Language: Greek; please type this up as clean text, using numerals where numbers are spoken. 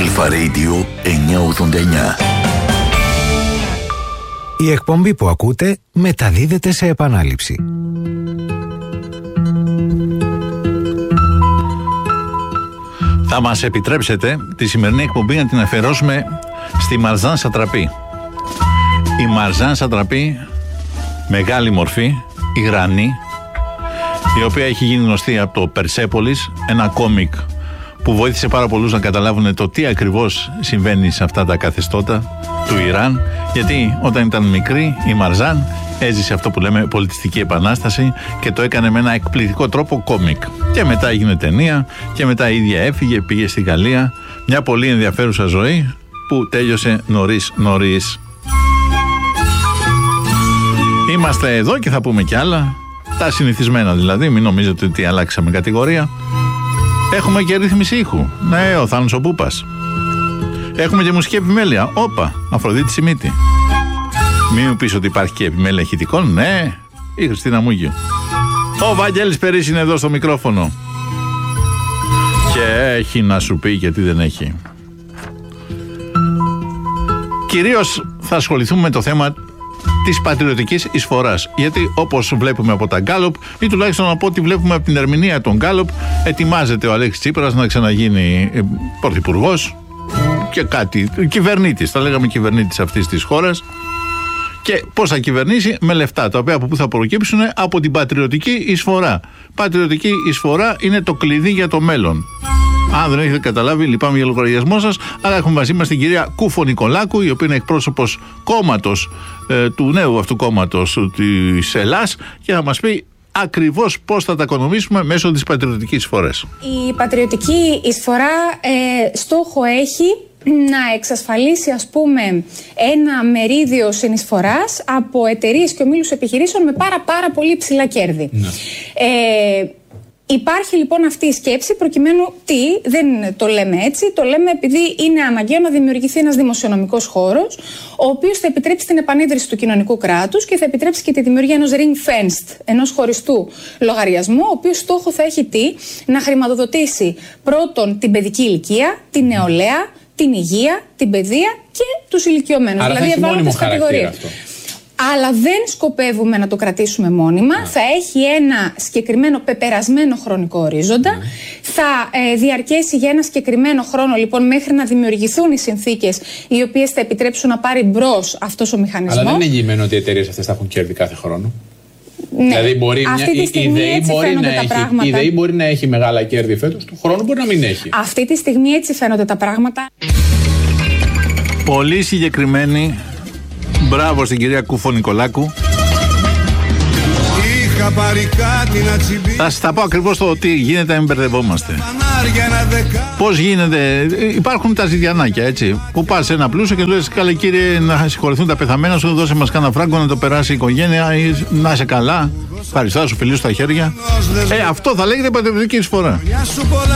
Αλφα Radio 989. Η εκπομπή που ακούτε μεταδίδεται σε επανάληψη. Θα μας επιτρέψετε τη σημερινή εκπομπή να την αφιερώσουμε στη Μαρζάν Σατραπή. Η Μαρζάν Σατραπή, μεγάλη μορφή, υγρανή, η οποία έχει γίνει γνωστή από το Περσέπολης, ένα κόμικ που βοήθησε πάρα πολλούς να καταλάβουν το τι ακριβώς συμβαίνει σε αυτά τα καθεστώτα του Ιράν, γιατί όταν ήταν μικρή η Μαρζάν έζησε αυτό που λέμε πολιτιστική επανάσταση και το έκανε με ένα εκπληκτικό τρόπο κόμικ. Και μετά έγινε ταινία και μετά η ίδια έφυγε, πήγε στη Γαλλία. Μια πολύ ενδιαφέρουσα ζωή που τέλειωσε νωρίς. Είμαστε εδώ και θα πούμε κι άλλα, τα συνηθισμένα δηλαδή, μην νομίζετε ότι αλλάξαμε κατηγορία. Έχουμε και ρύθμιση ήχου. Ναι, ο Θάνος ο Πούπας. Έχουμε και μουσική επιμέλεια. Όπα, Αφροδίτη Σιμίτη. Μην μου πεις ότι υπάρχει και επιμέλεια ηχητικών. Ναι, η Χριστίνα Μούγιο. Ο Βαγγέλης Περής είναι εδώ στο μικρόφωνο. Και έχει να σου πει γιατί δεν έχει. Κυρίως θα ασχοληθούμε με το θέμα της πατριωτικής εισφοράς. Γιατί όπως βλέπουμε από τα Γκάλοπ, ή τουλάχιστον από ό,τι βλέπουμε από την ερμηνεία των Γκάλοπ, ετοιμάζεται ο Αλέξης Τσίπρας να ξαναγίνει πρωθυπουργός και κάτι, κυβερνήτης, θα λέγαμε κυβερνήτης αυτής της χώρας. Και πώς θα κυβερνήσει? Με λεφτά, τα οποία από πού θα προκύψουν? Από την πατριωτική εισφορά. Πατριωτική εισφορά είναι το κλειδί για το μέλλον. Αν δεν έχετε καταλάβει, λυπάμαι για λογαριασμό σας, αλλά έχουμε μαζί μας την κυρία Κούφο-Νικολάκου, η οποία είναι εκπρόσωπος κόμματος, του νέου αυτού κόμματος της Ελλάς, και θα μας πει ακριβώς πώς θα τα οικονομήσουμε μέσω της πατριωτικής εισφοράς. Η πατριωτική εισφορά στόχο έχει να εξασφαλίσει, ας πούμε, ένα μερίδιο συνεισφοράς από εταιρείες και ομίλους επιχειρήσεων με πάρα πολύ υψηλά κέρδη. Ναι. Υπάρχει λοιπόν αυτή η σκέψη προκειμένου δεν το λέμε έτσι, το λέμε επειδή είναι αναγκαίο να δημιουργηθεί ένας δημοσιονομικός χώρος, ο οποίος θα επιτρέψει την επανίδρυση του κοινωνικού κράτους και θα επιτρέψει και τη δημιουργία ενός ring-fenced, ενός χωριστού λογαριασμού, ο οποίος στόχο θα έχει να χρηματοδοτήσει πρώτον την παιδική ηλικία, την νεολαία, την υγεία, την παιδεία και τους ηλικιωμένους. Άρα δηλαδή ευάλωτες κατηγορίες. Αλλά δεν σκοπεύουμε να το κρατήσουμε μόνιμα. Θα έχει ένα συγκεκριμένο πεπερασμένο χρονικό ορίζοντα. Θα διαρκέσει για ένα συγκεκριμένο χρόνο, λοιπόν, μέχρι να δημιουργηθούν οι συνθήκες οι οποίες θα επιτρέψουν να πάρει μπρος αυτός ο μηχανισμός. Αλλά δεν είναι εγγυημένο ότι οι εταιρείες αυτές θα έχουν κέρδη κάθε χρόνο. Ναι. Δηλαδή, μπορεί η ΔΕΗ μπορεί να έχει μεγάλα κέρδη φέτος, του χρόνου μπορεί να μην έχει. Αυτή τη στιγμή έτσι φαίνονται τα πράγματα. Πολύ συγκεκριμένη. Μπράβο στην κυρία Κούφο-Νικολάκου. Θα σας τα πω ακριβώς το τι γίνεται, μην μπερδευόμαστε. Πώς γίνεται? Υπάρχουν τα ζητιανάκια, έτσι, που πας σε ένα πλούσιο και λες, καλέ κύριε, να συγχωρεθούν τα πεθαμένα σου, δώσε μας κάνα φράγκο να το περάσει η οικογένεια, ή να είσαι καλά, ευχαριστώ, σου φιλήσω στα χέρια. Αυτό θα λέγεται πατριωτική εισφορά.